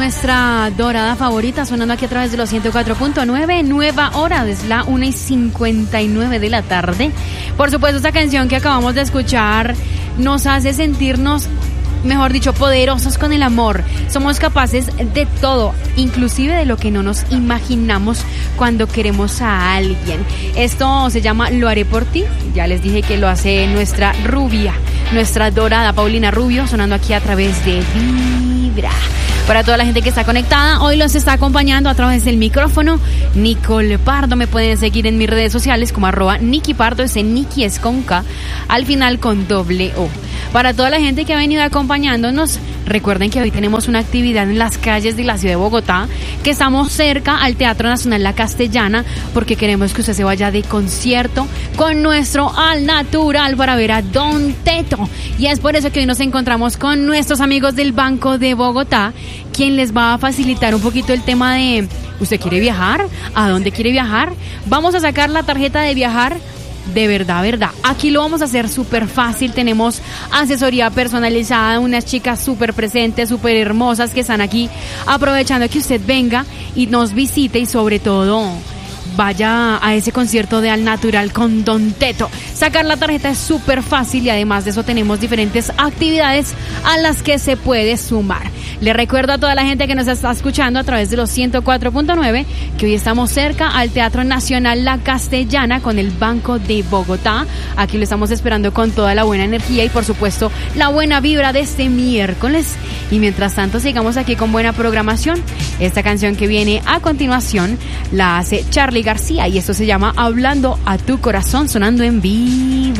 nuestra dorada favorita, sonando aquí a través de los 104.9, nueva hora, es la 1:59 de la tarde. Por supuesto, esta canción que acabamos de escuchar nos hace sentirnos, mejor dicho, poderosos con el amor. Somos capaces de todo, inclusive de lo que no nos imaginamos cuando queremos a alguien. Esto se llama Lo haré por ti. Ya les dije que lo hace nuestra rubia, nuestra dorada Paulina Rubio, sonando aquí a través de Vibra. Para toda la gente que está conectada, hoy los está acompañando a través del micrófono Nicole Pardo. Me pueden seguir en mis redes sociales como @NikiPardo. Ese Niki es con K, al final con doble O. Para toda la gente que ha venido acompañándonos, recuerden que hoy tenemos una actividad en las calles de la ciudad de Bogotá, que estamos cerca al Teatro Nacional La Castellana, porque queremos que usted se vaya de concierto con nuestro Al Natural para ver a Don Teto. Y es por eso que hoy nos encontramos con nuestros amigos del Banco de Bogotá, quien les va a facilitar un poquito el tema de: ¿usted quiere viajar? ¿A dónde quiere viajar? Vamos a sacar la tarjeta de viajar. De verdad. Aquí lo vamos a hacer súper fácil. Tenemos asesoría personalizada, unas chicas súper presentes, súper hermosas que están aquí aprovechando que usted venga y nos visite, y sobre todo vaya a ese concierto de Al Natural con Don Teto. Sacar la tarjeta es súper fácil y además de eso tenemos diferentes actividades a las que se puede sumar. Le recuerdo a toda la gente que nos está escuchando a través de los 104.9 que hoy estamos cerca al Teatro Nacional La Castellana con el Banco de Bogotá. Aquí lo estamos esperando con toda la buena energía y por supuesto la buena vibra de este miércoles. Y mientras tanto sigamos aquí con buena programación. Esta canción que viene a continuación la hace Charly García y esto se llama Hablando a tu corazón, sonando en Vibra.